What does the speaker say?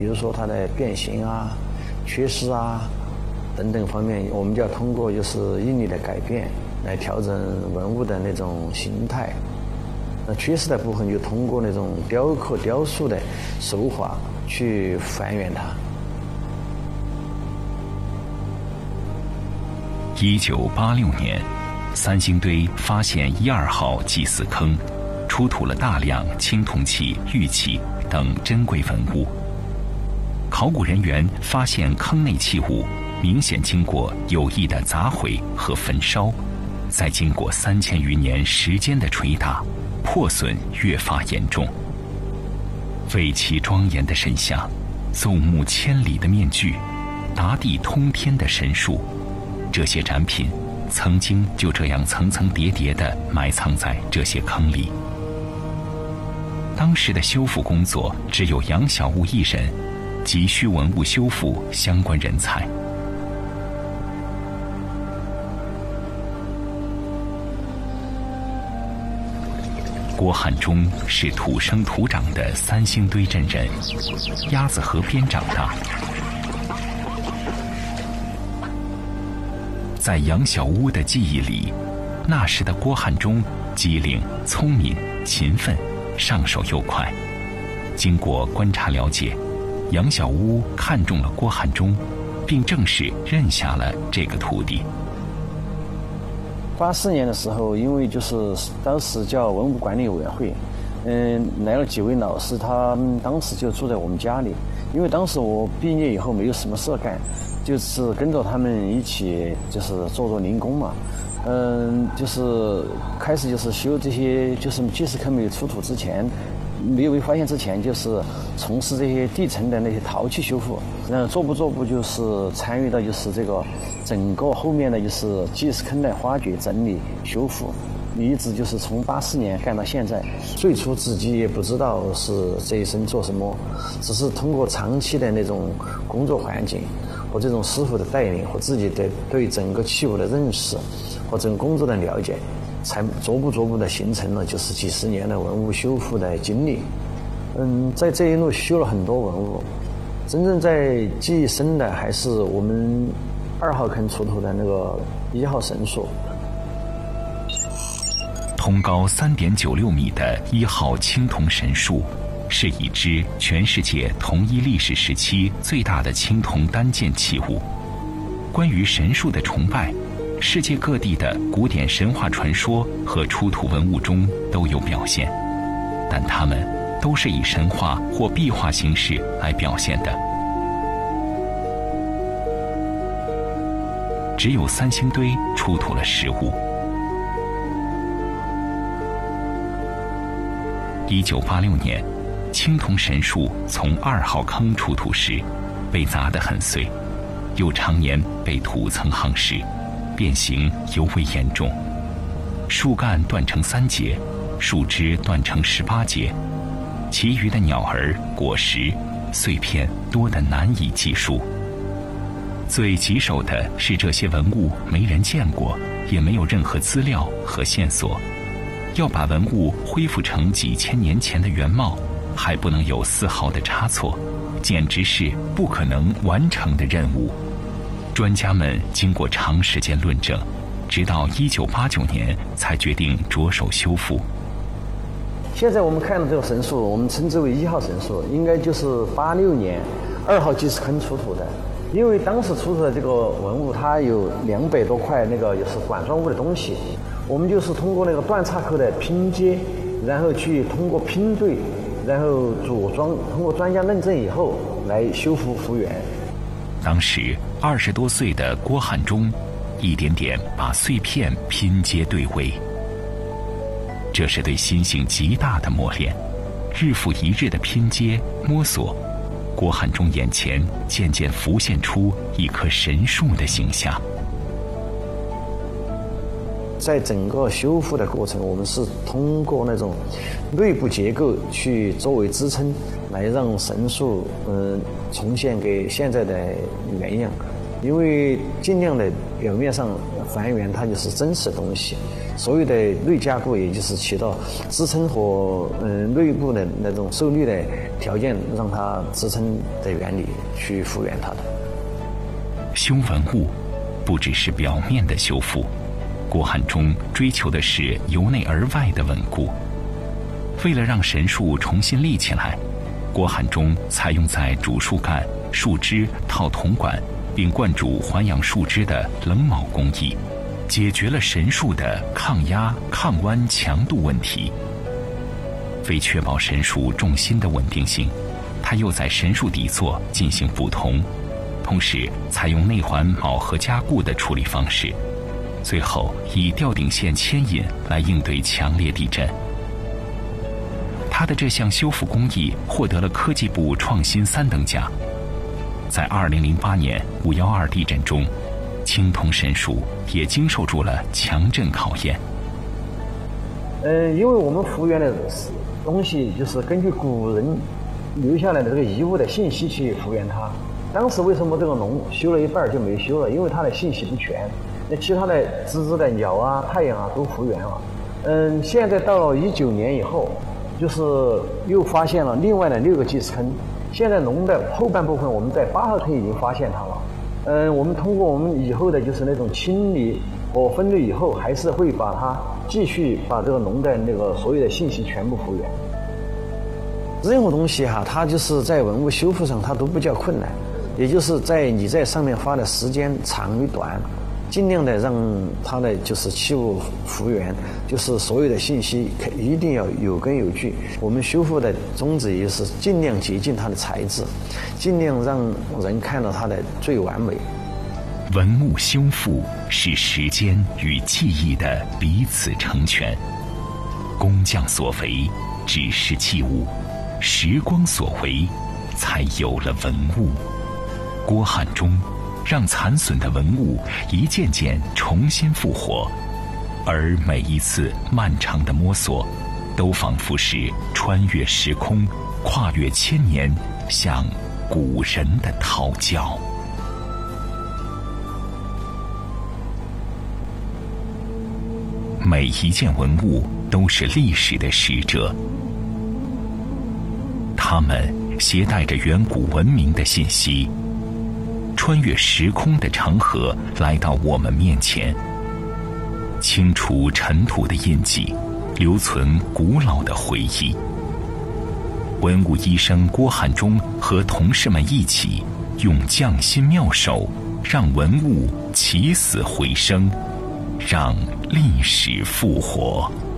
比如说它的变形啊、缺失啊等等方面，我们就要通过就是应力的改变来调整文物的那种形态。那缺失的部分就通过那种雕刻、雕塑的手法去还原它。 1986年，三星堆发现1、2号祭祀坑，出土了大量青铜器、玉器等珍贵文物。考古人员发现坑内器物明显经过有意的砸毁和焚烧，再经过3000余年时间的捶打，破损越发严重。巍奇庄严的神像，纵目千里的面具，达地通天的神树，这些展品曾经就这样层层叠叠地埋藏在这些坑里。当时的修复工作只有杨小悟一人，急需文物修复相关人才。郭汉忠是土生土长的三星堆镇人，鸭子河边长大。在杨小屋的记忆里，那时的郭汉忠机灵、聪明、勤奋，上手又快。经过观察了解，杨小屋看中了郭汉忠，并正式认下了这个徒弟。 84年的时候，因为就是当时叫文物管理委员会，来了几位老师，他们当时就住在我们家里。因为当时我毕业以后没有什么事干，就是跟着他们一起就是做零工嘛。就是开始就是修这些，就是祭祀坑没有出土之前，没有被发现之前，就是从事这些地层的那些陶器修复，然后逐步就是参与到就是这个整个后面的就是祭祀坑的发掘、整理、修复，一直就是从84年干到现在。最初自己也不知道是这一生做什么，只是通过长期的那种工作环境和这种师傅的带领和自己的对整个器物的认识和整个工作的了解，才逐步的形成了就是几十年的文物修复的经历。在这一路修了很多文物，真正在记忆深的还是我们2号坑出土的那个1号神树。 通高3.96米的1号青铜神树，是已知全世界同一历史时期最大的青铜单件器物。关于神树的崇拜，世界各地的古典神话传说和出土文物中都有表现，但它们都是以神话或壁画形式来表现的。只有三星堆出土了实物。1986年，青铜神树从2号坑出土时，被砸得很碎，又常年被土层夯实，变形尤为严重。树干断成3节，树枝断成18节，其余的鸟儿、果实、碎片多得难以计数。最棘手的是，这些文物没人见过，也没有任何资料和线索。要把文物恢复成几千年前的原貌，还不能有丝毫的差错，简直是不可能完成的任务。专家们经过长时间论证，直到1989年才决定着手修复。 现在我们看到这个神树，我们称之为1号神树，应该就是86年2号祭祀坑出土的。因为当时出土的这个文物，它有200多块那个就是管状物的东西，我们就是通过那个断岔口的拼接，然后去通过拼对，然后组装，通过专家认证以后来修复复原。 当时20多岁的郭汉忠，一点点把碎片拼接对位。这是对心性极大的磨练，日复一日的拼接摸索，郭汉忠眼前渐渐浮现出一棵神树的形象。 在整个修复的过程，我们是通过那种内部结构去作为支撑，来让神树重现给现在的原样。因为尽量的表面上还原它就是真实的东西， 所有的内加固，也就是起到支撑和内部的那种受力的条件，让它支撑的原理去复原它的。 修文物不只是表面的修复，郭汉中追求的是由内而外的稳固。为了让神树重新立起来，郭汉中采用在主树干、树枝套铜管并灌注环氧树脂的冷铆工艺，解决了神树的抗压、抗弯强度问题。为确保神树重心的稳定性，他又在神树底座进行补铜，同时采用内环铆合加固的处理方式，最后以吊顶线牵引来应对强烈地震。他的这项修复工艺获得了科技部创新3等奖。在2008年5.12地震中，青铜神树也经受住了强震考验。 因为我们复原的东西就是根据古人留下来的这个遗物的信息去复原它。当时为什么这个龙修了一半就没修了？因为它的信息不全，那其他的枝枝的鸟啊、太阳啊都复原了。现在到了19年以后，就是又发现了另外的6个祭祀坑。现在龙的后半部分，我们在8号坑已经发现它了。我们通过我们以后的就是那种清理和分类以后，还是会把它继续把这个龙的那个所有的信息全部复原。任何东西它就是在文物修复上它都比较困难，也就是你在上面花的时间长与短，尽量的让它的就是器物复原，就是所有的信息一定要有根有据。我们修复的宗旨也是尽量接近它的材质，尽量让人看到它的最完美。 文物修复是时间与记忆的彼此成全，工匠所为只是器物，时光所为才有了文物。郭汉中让残损的文物一件件重新复活，而每一次漫长的摸索，都仿佛是穿越时空、跨越千年，向古人的讨教。每一件文物都是历史的使者，它们携带着远古文明的信息，穿越时空的长河来到我们面前，清除尘土的印记，留存古老的回忆。文物医生郭汉中和同事们一起用匠心妙手，让文物起死回生，让历史复活。